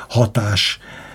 hatás,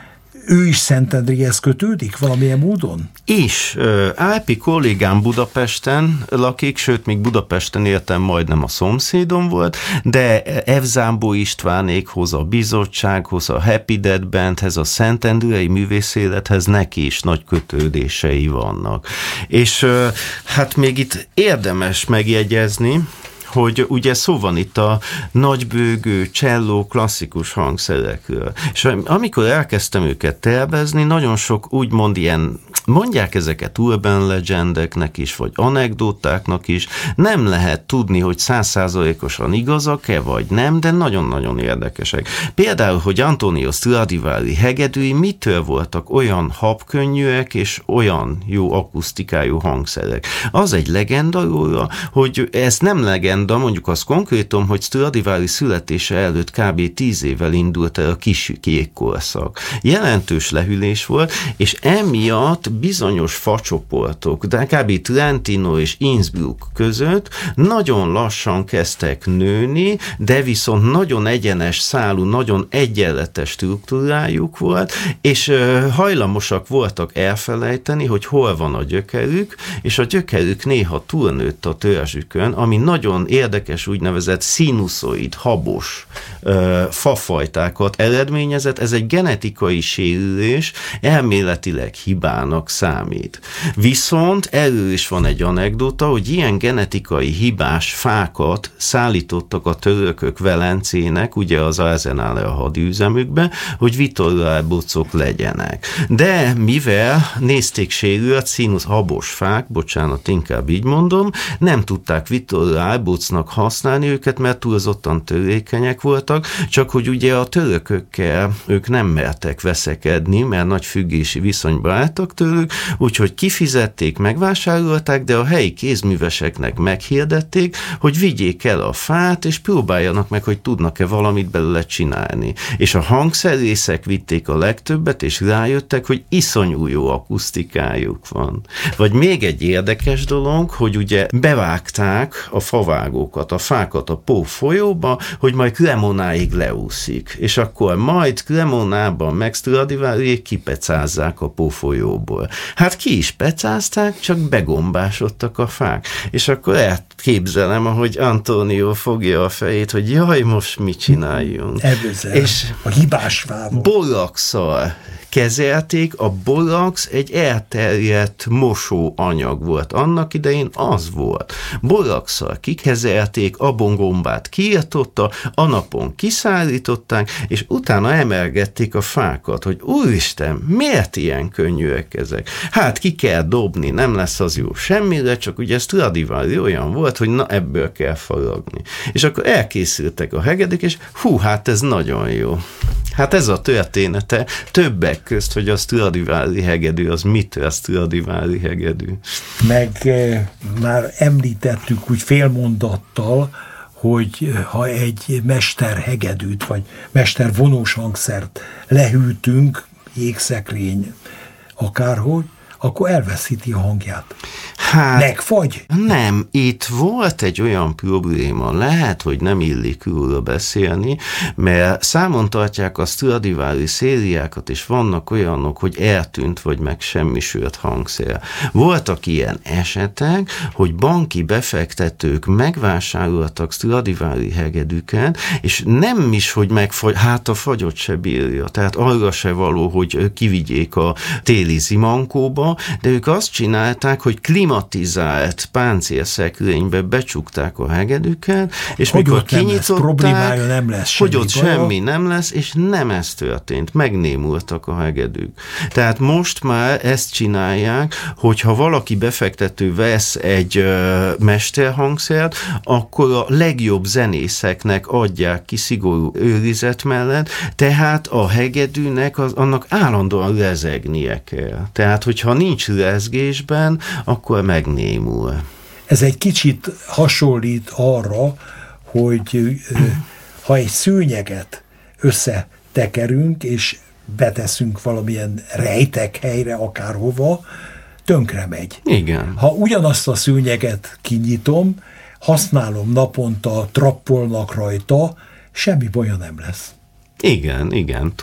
ő is Szentendréhez kötődik valamilyen módon? És Ápi kollégám Budapesten lakik, sőt, még Budapesten éltem, majdnem a szomszédom volt, de F. Istvánékhoz, a bizottsághoz, a Happy Dead Bandhez, a szentendrei művészélethez neki is nagy kötődései vannak. És hát még itt érdemes megjegyezni, hogy ugye szó van itt a nagybőgő, cselló, klasszikus hangszerekről. És amikor elkezdtem őket tervezni, nagyon sok úgymond ilyen, mondják ezeket urban legendeknek is, vagy anekdótáknak is, nem lehet tudni, hogy 100%-osan igazak-e, vagy nem, de nagyon-nagyon érdekesek. Például, hogy Antonio Stradivari hegedűi mitől voltak olyan habkönnyűek, és olyan jó akusztikájú hangszerek. Az egy legenda róla, hogy ez nem legenda, mondjuk az konkrétum, hogy Stradivari születése előtt kb. 10 évvel indult el a kis kék korszak. Jelentős lehűlés volt, és emiatt bizonyos facsoportok, de kb. Trentino és Innsbruck között nagyon lassan kezdtek nőni, de viszont nagyon egyenes szálú, nagyon egyenletes struktúrájuk volt, és hajlamosak voltak elfelejteni, hogy hol van a gyökerük, és a gyökerük néha túlnőtt a törzsükön, ami nagyon érdekes úgynevezett színuszoid, habos fafajtákat eredményezett. Ez egy genetikai sérülés, elméletileg hibának számít. Viszont erről is van egy anekdota, hogy ilyen genetikai hibás fákat szállítottak a törökök Velencének, ugye az Arsenale a hadüzemükbe, hogy vitorlálbocok legyenek. De mivel nézték sérült színusz habos fák, bocsánat, inkább így mondom, nem tudták vitorlálbocnak használni őket, mert túlzottan törékenyek voltak, csak hogy ugye a törökökkel ők nem mertek veszekedni, mert nagy függési viszonyba álltak tőlük, úgyhogy kifizették, megvásárolták, de a helyi kézműveseknek meghirdették, hogy vigyék el a fát, és próbáljanak meg, hogy tudnak-e valamit belőle csinálni. És a hangszerészek vitték a legtöbbet, és rájöttek, hogy iszonyú jó akusztikájuk van. Vagy még egy érdekes dolog, hogy ugye bevágták a favágókat, a fákat a Pó folyóba, hogy majd Cremonáig leúszik. És akkor majd Cremonában meg Stradiváriék kipecázzák a Pó folyóból. Hát ki is pecázták, csak begombásodtak a fák. És akkor elképzelem, ahogy Antonio fogja a fejét, hogy jaj, most mit csináljunk. És a hibás fával. Boraxal kezelték, a borax egy elterjedt mosóanyag volt. Annak idején az volt. Boraxal kikezelték, abongombát kiirtotta, a napon kiszállították, és utána emelgették a fákat, hogy úristen, miért ilyen könnyűek ezek? Hát ki kell dobni, nem lesz az jó semmire, csak ugye Stradivari olyan volt, hogy na ebből kell faragni. És akkor elkészültek a hegedűk, és hú, hát ez nagyon jó. Hát ez a története többek közt, hogy a Stradivari hegedű, az mitől Stradivari hegedű. Meg már említettük úgy félmondattal, hogy ha egy mesterhegedűt, vagy mestervonós hangszert lehűtünk, jégszekrény, akárhogy, akkor elveszíti a hangját. Hát, megfagy? Nem, itt volt egy olyan probléma, lehet, hogy nem illik róla beszélni, mert számon tartják a Stradivari szériákat, és vannak olyanok, hogy eltűnt, vagy megsemmisült hangszer. Voltak ilyen esetek, hogy banki befektetők megvásároltak Stradivari hegedűket, és nem is, hogy megfagy, hát a fagyot se bírja, tehát arra se való, hogy kivigyék a téli zimankóba, de ők azt csinálták, hogy klimatizált páncélszekrénybe becsukták a hegedűket, és hogy mikor kinyitották, problémája nem lesz, hogy ott semmi nem lesz, és nem ez történt, megnémultak a hegedűk. Tehát most már ezt csinálják, hogyha valaki befektető vesz egy mesterhangszert, akkor a legjobb zenészeknek adják ki szigorú őrizet mellett, tehát a hegedűnek annak állandóan rezegnie kell. Tehát, hogyha nincs rezgésben, akkor megnémul. Ez egy kicsit hasonlít arra, hogy ha egy szőnyeget összetekerünk, és beteszünk valamilyen rejtek helyre, akárhova, tönkre megy. Igen. Ha ugyanazt a szőnyeget kinyitom, használom naponta, trappolnak rajta, semmi baja nem lesz. Igen, igen.